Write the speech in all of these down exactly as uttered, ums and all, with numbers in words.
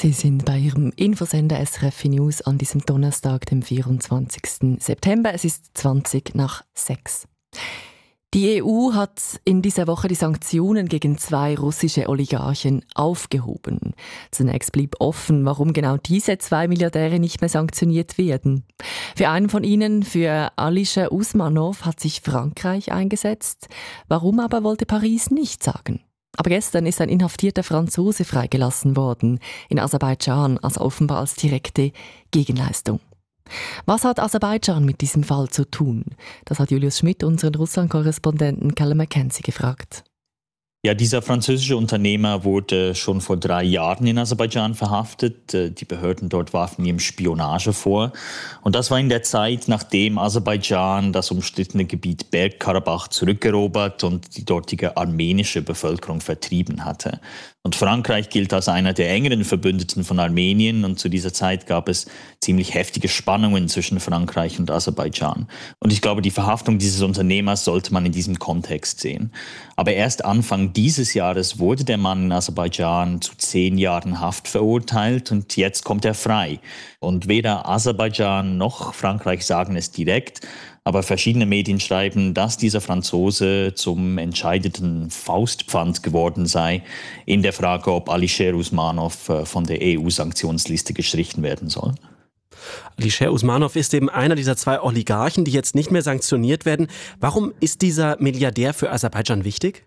Sie sind bei Ihrem Infosender S R F News an diesem Donnerstag, dem vierundzwanzigsten September. Es ist zwanzig nach sechs. Die E U hat in dieser Woche die Sanktionen gegen zwei russische Oligarchen aufgehoben. Zunächst blieb offen, warum genau diese zwei Milliardäre nicht mehr sanktioniert werden. Für einen von ihnen, für Alisher Usmanov, hat sich Frankreich eingesetzt. Warum aber wollte Paris nicht sagen? Aber gestern ist ein inhaftierter Franzose freigelassen worden in Aserbaidschan, also offenbar als direkte Gegenleistung. Was hat Aserbaidschan mit diesem Fall zu tun? Das hat Julius Schmidt, unseren Russland-Korrespondenten Callum McKenzie, gefragt. Ja, dieser französische Unternehmer wurde schon vor drei Jahren in Aserbaidschan verhaftet. Die Behörden dort warfen ihm Spionage vor. Und das war in der Zeit, nachdem Aserbaidschan das umstrittene Gebiet Bergkarabach zurückerobert und die dortige armenische Bevölkerung vertrieben hatte. Und Frankreich gilt als einer der engeren Verbündeten von Armenien. Und zu dieser Zeit gab es ziemlich heftige Spannungen zwischen Frankreich und Aserbaidschan. Und ich glaube, die Verhaftung dieses Unternehmers sollte man in diesem Kontext sehen. Aber erst Anfang dieses Jahres wurde der Mann in Aserbaidschan zu zehn Jahren Haft verurteilt und jetzt kommt er frei. Und weder Aserbaidschan noch Frankreich sagen es direkt, aber verschiedene Medien schreiben, dass dieser Franzose zum entscheidenden Faustpfand geworden sei in der Frage, ob Alisher Usmanov von der E U-Sanktionsliste gestrichen werden soll. Alisher Usmanov ist eben einer dieser zwei Oligarchen, die jetzt nicht mehr sanktioniert werden. Warum ist dieser Milliardär für Aserbaidschan wichtig?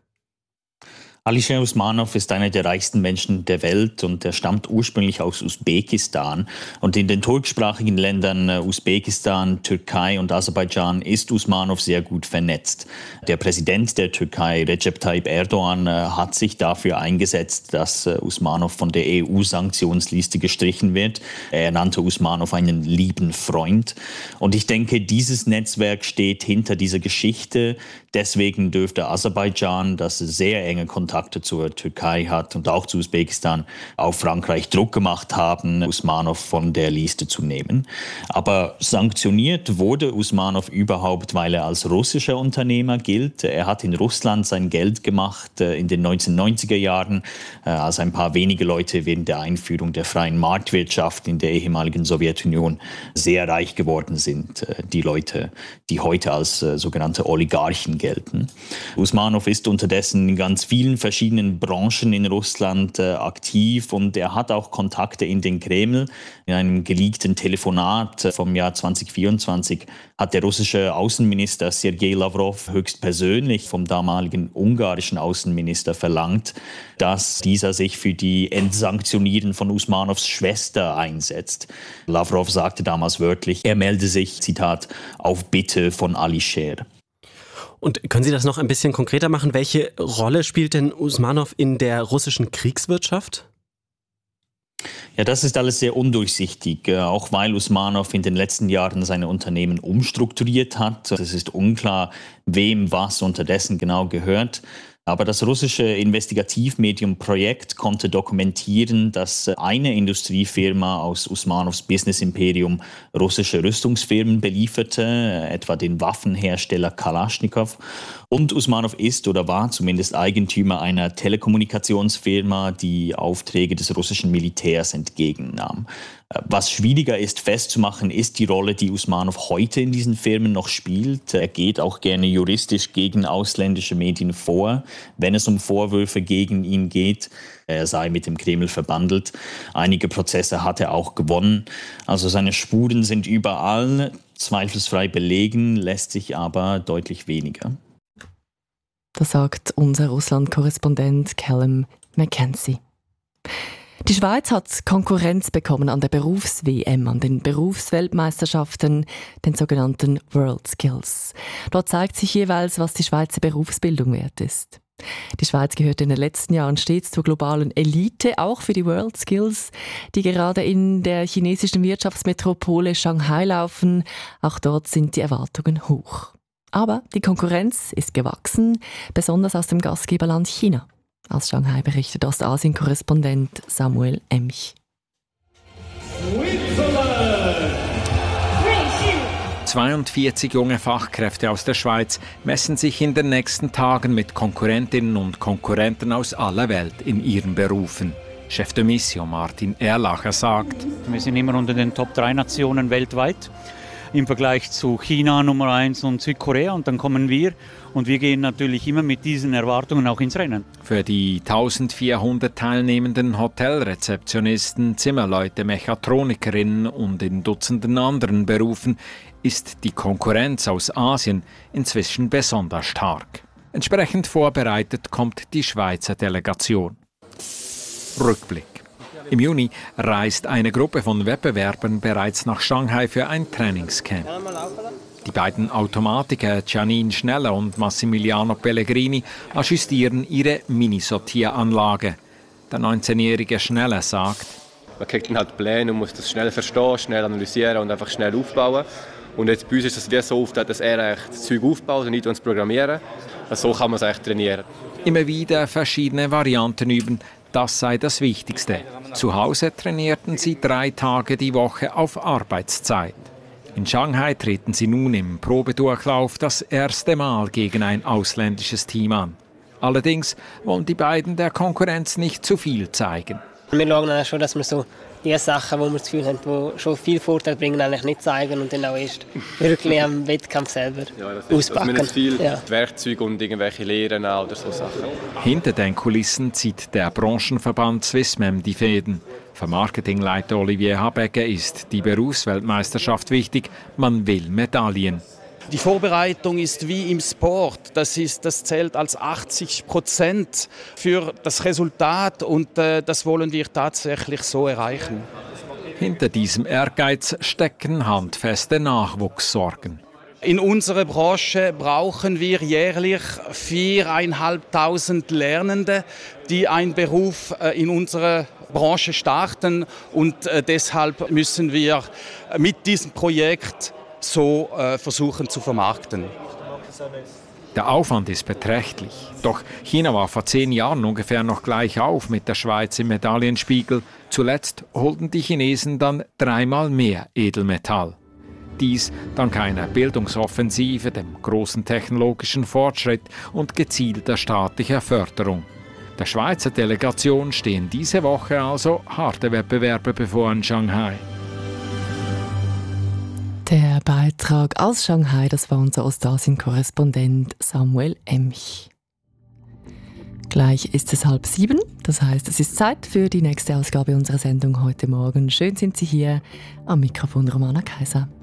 Alisher Usmanov ist einer der reichsten Menschen der Welt und er stammt ursprünglich aus Usbekistan. Und in den turksprachigen Ländern Usbekistan, Türkei und Aserbaidschan ist Usmanov sehr gut vernetzt. Der Präsident der Türkei, Recep Tayyip Erdogan, hat sich dafür eingesetzt, dass Usmanov von der E U-Sanktionsliste gestrichen wird. Er nannte Usmanov einen lieben Freund. Und ich denke, dieses Netzwerk steht hinter dieser Geschichte. Deswegen dürfte Aserbaidschan, das sehr enge Kontakte zur Türkei hat und auch zu Usbekistan, auf Frankreich Druck gemacht haben, Usmanov von der Liste zu nehmen. Aber sanktioniert wurde Usmanov überhaupt, weil er als russischer Unternehmer gilt. Er hat in Russland sein Geld gemacht in den neunzehnhundertneunziger Jahren, als ein paar wenige Leute während der Einführung der freien Marktwirtschaft in der ehemaligen Sowjetunion sehr reich geworden sind. Die Leute, die heute als sogenannte Oligarchen gelten. Usmanov ist unterdessen in ganz vielen verschiedenen Branchen in Russland äh, aktiv und er hat auch Kontakte in den Kreml. In einem geleakten Telefonat vom Jahr zwanzig vierundzwanzig hat der russische Außenminister Sergei Lavrov höchstpersönlich vom damaligen ungarischen Außenminister verlangt, dass dieser sich für die Entsanktionieren von Usmanovs Schwester einsetzt. Lavrov sagte damals wörtlich, er melde sich, Zitat, auf Bitte von Alisher. Und können Sie das noch ein bisschen konkreter machen? Welche Rolle spielt denn Usmanov in der russischen Kriegswirtschaft? Ja, das ist alles sehr undurchsichtig, auch weil Usmanov in den letzten Jahren seine Unternehmen umstrukturiert hat. Es ist unklar, wem was unterdessen genau gehört. Aber das russische Investigativmedium Projekt konnte dokumentieren, dass eine Industriefirma aus Usmanovs Business-Imperium russische Rüstungsfirmen belieferte, etwa den Waffenhersteller Kalaschnikow. Und Usmanov ist oder war zumindest Eigentümer einer Telekommunikationsfirma, die Aufträge des russischen Militärs entgegennahm. Was schwieriger ist festzumachen, ist die Rolle, die Usmanov heute in diesen Firmen noch spielt. Er geht auch gerne juristisch gegen ausländische Medien vor, wenn es um Vorwürfe gegen ihn geht. Er sei mit dem Kreml verbandelt. Einige Prozesse hat er auch gewonnen. Also seine Spuren sind überall. Zweifelsfrei belegen lässt sich aber deutlich weniger. Das sagt unser Russland-Korrespondent Callum McKenzie. Die Schweiz hat Konkurrenz bekommen an der Berufs-W M, an den Berufsweltmeisterschaften, den sogenannten World Skills. Dort zeigt sich jeweils, was die Schweizer Berufsbildung wert ist. Die Schweiz gehört in den letzten Jahren stets zur globalen Elite, auch für die World Skills, die gerade in der chinesischen Wirtschaftsmetropole Shanghai laufen. Auch dort sind die Erwartungen hoch. Aber die Konkurrenz ist gewachsen, besonders aus dem Gastgeberland China. Aus Shanghai berichtet Ostasien-Korrespondent Samuel Emch. zweiundvierzig junge Fachkräfte aus der Schweiz messen sich in den nächsten Tagen mit Konkurrentinnen und Konkurrenten aus aller Welt in ihren Berufen. Chef de Mission Martin Erlacher sagt: Wir sind immer unter den Top drei Nationen weltweit im Vergleich zu China Nummer eins und Südkorea. Und dann kommen wir und wir gehen natürlich immer mit diesen Erwartungen auch ins Rennen. Für die eintausendvierhundert teilnehmenden Hotelrezeptionisten, Zimmerleute, Mechatronikerinnen und in Dutzenden anderen Berufen ist die Konkurrenz aus Asien inzwischen besonders stark. Entsprechend vorbereitet kommt die Schweizer Delegation. Rückblick. Im Juni reist eine Gruppe von Wettbewerbern bereits nach Shanghai für ein Trainingscamp. Die beiden Automatiker Janine Schneller und Massimiliano Pellegrini ajustieren ihre Minisortieranlage. Der neunzehnjährige Schneller sagt: Man kriegt dann halt Pläne und muss das schnell verstehen, schnell analysieren und einfach schnell aufbauen. Und jetzt bei uns ist es wie so oft, dass er das Zeug aufbaut und nicht uns programmieren. Also so kann man es eigentlich trainieren. Immer wieder verschiedene Varianten üben. Das sei das Wichtigste. Zu Hause trainierten sie drei Tage die Woche auf Arbeitszeit. In Shanghai treten sie nun im Probedurchlauf das erste Mal gegen ein ausländisches Team an. Allerdings wollen die beiden der Konkurrenz nicht zu viel zeigen. Wir schauen dann schon, dass wir so die Sachen, die wir das Gefühl haben, die schon viel Vorteil bringen, eigentlich nicht zeigen und dann auch erst wirklich am Wettkampf selber ja, das ist, auspacken. Dass wir nicht viel ja. Werkzeuge und irgendwelche Lehren oder so Sachen. Hinter den Kulissen zieht der Branchenverband Swissmem die Fäden. Für Marketingleiter Olivier Habegger ist die Berufsweltmeisterschaft wichtig. Man will Medaillen. Die Vorbereitung ist wie im Sport. Das, ist, das zählt als achtzig Prozent für das Resultat und äh, das wollen wir tatsächlich so erreichen. Hinter diesem Ehrgeiz stecken handfeste Nachwuchssorgen. In unserer Branche brauchen wir jährlich viertausendfünfhundert Lernende, die einen Beruf äh, in unserer Branche starten. Und äh, deshalb müssen wir mit diesem Projekt so äh, versuchen zu vermarkten. Der Aufwand ist beträchtlich. Doch China war vor zehn Jahren ungefähr noch gleich auf mit der Schweiz im Medaillenspiegel. Zuletzt holten die Chinesen dann dreimal mehr Edelmetall. Dies dank einer Bildungsoffensive, dem großen technologischen Fortschritt und gezielter staatlicher Förderung. Der Schweizer Delegation stehen diese Woche also harte Wettbewerbe bevor in Shanghai. Der Beitrag aus Shanghai, das war unser Ostasien-Korrespondent Samuel Emch. Gleich ist es halb sieben, das heißt, es ist Zeit für die nächste Ausgabe unserer Sendung heute Morgen. Schön sind Sie hier am Mikrofon Romana Kaiser.